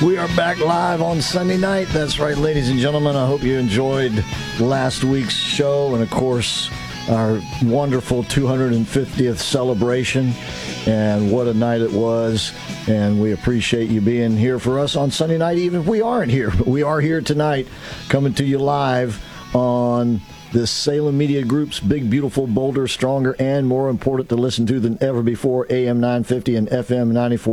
We are back live on Sunday night. That's right, ladies and gentlemen. I hope you enjoyed last week's show and, of course, our wonderful 250th celebration. And what a night it was. And we appreciate you being here for us on Sunday night, even if we aren't here. But we are here tonight, coming to you live on this Salem Media Group's Big, Beautiful, Bolder, Stronger, and more important to listen to than ever before, AM 950 and FM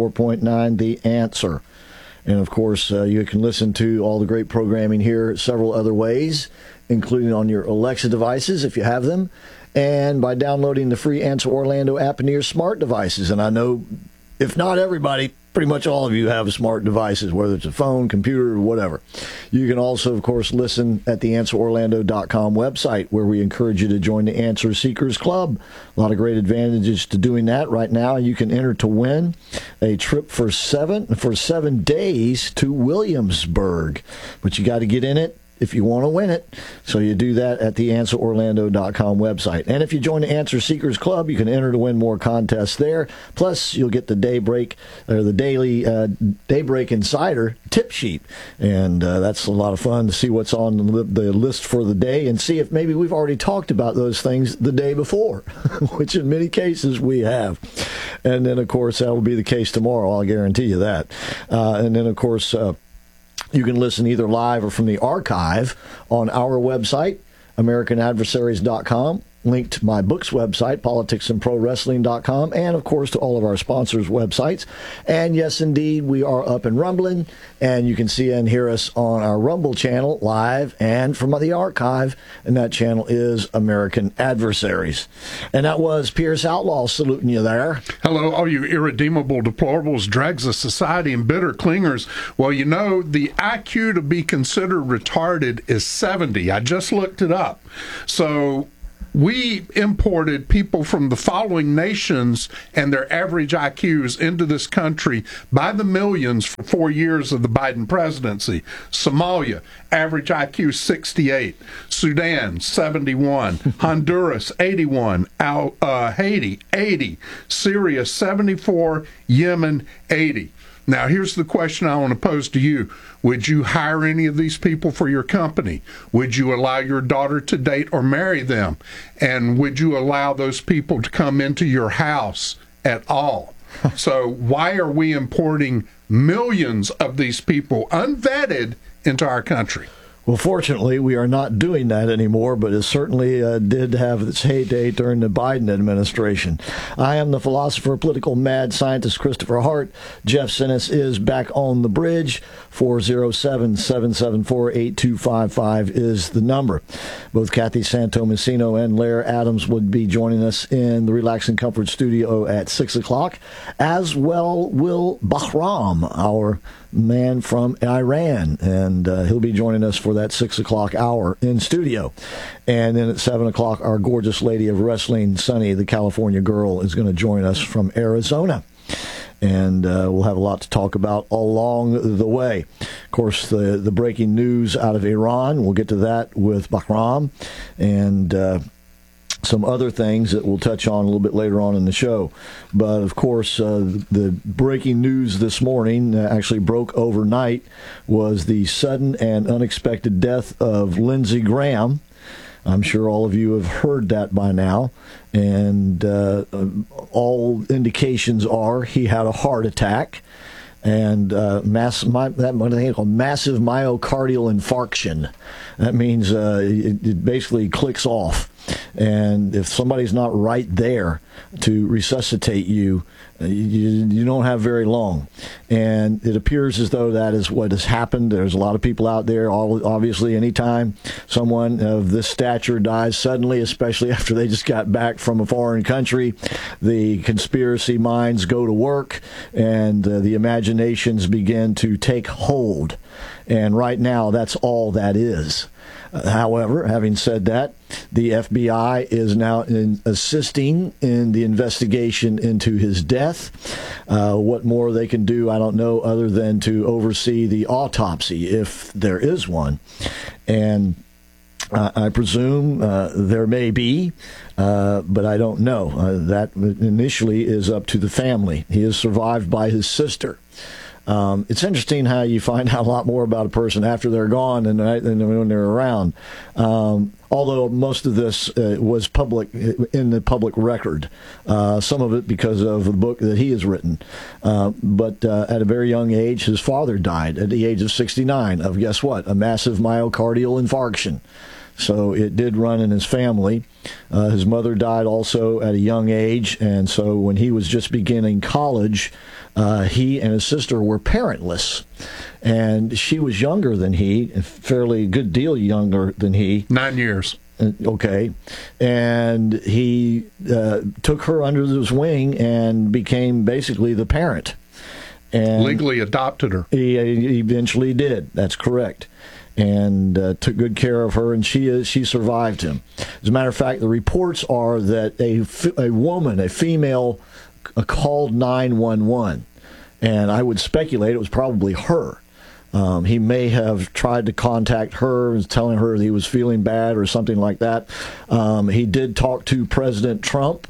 94.9, The Answer. And, of course, you can listen to all the great programming here several other ways, including on your Alexa devices, if you have them, and by downloading the free Answer Orlando app into your smart devices. And I know, if not everybody, pretty much all of you have smart devices, whether it's a phone, computer, or whatever. You can also, of course, listen at the AnswerOrlando.com website, where we encourage you to join the Answer Seekers Club. A lot of great advantages to doing that right now. You can enter to win a trip for seven days to Williamsburg, but you got to get in it if you want to win it. So you do that at the AnswerOrlando.com website. And if you join the Answer Seekers Club, you can enter to win more contests there. Plus, you'll get the Daybreak, or the daily Daybreak Insider tip sheet. And that's a lot of fun to see what's on the list for the day and see if maybe we've already talked about those things the day before, which in many cases we have. And then, of course, that will be the case tomorrow. I'll guarantee you that. And then, of course, you can listen either live or from the archive on our website, AmericanAdversaries.com, linked to my book's website, PoliticsAndProWrestling.com, and, of course, to all of our sponsors' websites. And, yes, indeed, we are up and rumbling, and you can see and hear us on our Rumble channel live and from the archive, and that channel is American Adversaries. And that was Pierce Outlaw saluting you there. Hello, all you irredeemable deplorables, dregs of society, and bitter clingers. Well, you know, the IQ to be considered retarded is 70. I just looked it up. So we imported people from the following nations and their average IQs into this country by the millions for 4 years of the Biden presidency. Somalia, average IQ 68. Sudan, 71. Honduras, 81. Haiti, 80. Syria, 74. Yemen, 80. Now, here's the question I want to pose to you. Would you hire any of these people for your company? Would you allow your daughter to date or marry them? And would you allow those people to come into your house at all? So why are we importing millions of these people unvetted into our country? Well, fortunately, we are not doing that anymore, but it certainly did have its heyday during the Biden administration. I am the philosopher, political mad scientist Christopher Hart. Jeff Sinis is back on the bridge. 407-774-8255 is the number. Both Kathy Santomacino and Lair Adams would be joining us in the Relax and Comfort studio at 6 o'clock, as well will Bahram, our man from Iran, and he'll be joining us for that 6 o'clock hour in studio. And then at 7 o'clock, our gorgeous lady of wrestling, Sunny, the California girl, is going to join us from Arizona. And we'll have a lot to talk about along the way. Of course, the breaking news out of Iran, we'll get to that with Bahram, and some other things that we'll touch on a little bit later on in the show. But, of course, the breaking news this morning, actually broke overnight, was the sudden and unexpected death of Lindsey Graham. I'm sure all of you have heard that by now. And all indications are he had a heart attack and massive myocardial infarction. That means it basically clicks off. And if somebody's not right there to resuscitate you, you don't have very long. And it appears as though that is what has happened. There's a lot of people out there, obviously, anytime someone of this stature dies suddenly, especially after they just got back from a foreign country, the conspiracy minds go to work and the imaginations begin to take hold. And right now, that's all that is. However, having said that, the FBI is now assisting in the investigation into his death. What more they can do, I don't know, other than to oversee the autopsy, if there is one. And I presume there may be, but I don't know. That initially is up to the family. He is survived by his sister. It's interesting how you find out a lot more about a person after they're gone than when they're around. Although most of this was public in the public record, some of it because of the book that he has written. But at a very young age, his father died at the age of 69 of, guess what, a massive myocardial infarction. So it did run in his family. His mother died also at a young age, and so when he was just beginning college, he and his sister were parentless. And she was younger than he, a fairly good deal younger than he. 9 years. Okay. And he took her under his wing and became basically the parent. And legally adopted her. He eventually did. That's correct. And took good care of her, and she survived him. As a matter of fact, the reports are that a female, called 911, and I would speculate it was probably her. He may have tried to contact her, telling her that he was feeling bad or something like that. He did talk to President Trump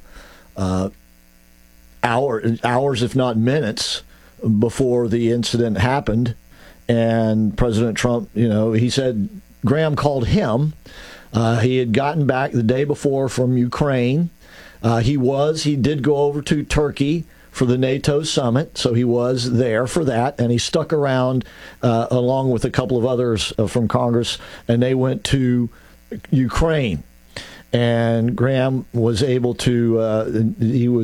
hours, if not minutes, before the incident happened. And President Trump, he said Graham called him. He had gotten back the day before from Ukraine. He did go over to Turkey for the NATO summit, so he was there for that, and he stuck around along with a couple of others from Congress, and they went to Ukraine. And Graham was able to,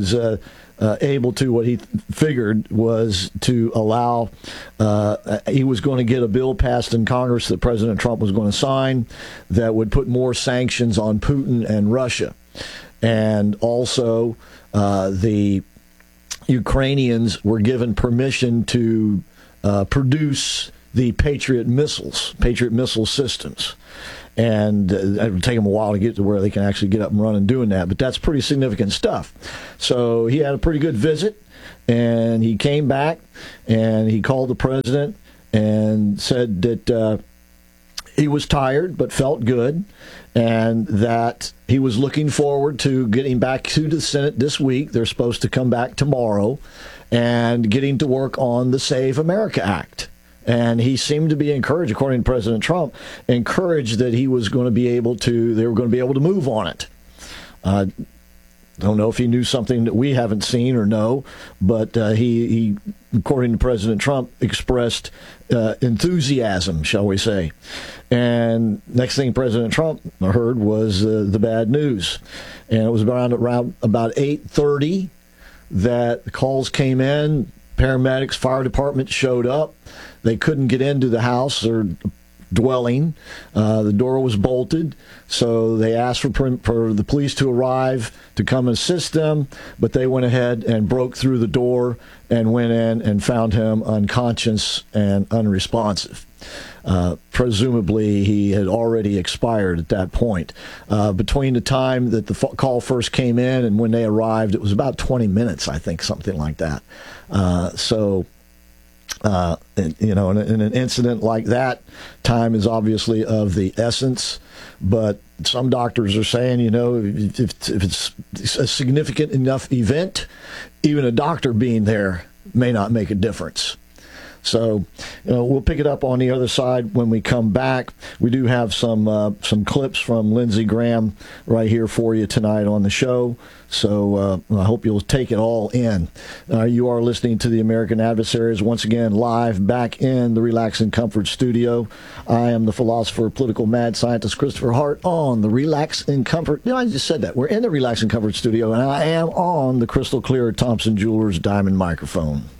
what he figured was to allow, he was going to get a bill passed in Congress that President Trump was going to sign that would put more sanctions on Putin and Russia. And also, the Ukrainians were given permission to produce the Patriot missile systems. And it would take them a while to get to where they can actually get up and running doing that. But that's pretty significant stuff. So he had a pretty good visit, and he came back, and he called the president and said that he was tired but felt good, and that he was looking forward to getting back to the Senate this week. They're supposed to come back tomorrow, and getting to work on the Save America Act. And he seemed to be encouraged, according to President Trump, encouraged that they were going to be able to move on it. Don't know if he knew something that we haven't seen or know, but he, according to President Trump, expressed enthusiasm, shall we say. And next thing President Trump heard was the bad news. And it was around about 8:30 that the calls came in. Paramedics, fire department showed up. They couldn't get into the house or dwelling. The door was bolted, so they asked for the police to arrive to come assist them, but they went ahead and broke through the door and went in and found him unconscious and unresponsive. Presumably, he had already expired at that point. Between the time that the call first came in and when they arrived, it was about 20 minutes, I think, something like that. In an incident like that, time is obviously of the essence. But some doctors are saying, if it's a significant enough event, even a doctor being there may not make a difference. So, we'll pick it up on the other side when we come back. We do have some clips from Lindsey Graham right here for you tonight on the show. So I hope you'll take it all in. You are listening to the American Adversaries once again live back in the Relax and Comfort studio. I am the philosopher, political mad scientist Christopher Hart on the Relax and Comfort. I just said that. We're in the Relax and Comfort studio, and I am on the crystal clear Thompson Jewelers Diamond microphone.